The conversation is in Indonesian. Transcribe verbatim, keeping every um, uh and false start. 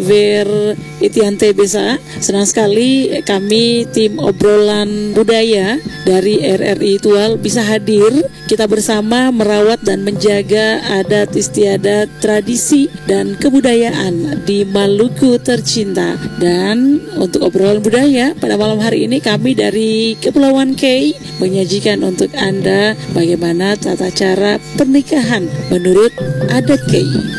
Wir Itiante Besa. Senang sekali kami tim obrolan budaya dari R R I Tual bisa hadir. Kita bersama merawat dan menjaga adat istiadat, tradisi dan kebudayaan di Maluku tercinta. Dan untuk obrolan budaya pada malam hari ini kami dari Kepulauan K menyajikan untuk Anda bagaimana tata cara pernikahan menurut adat K.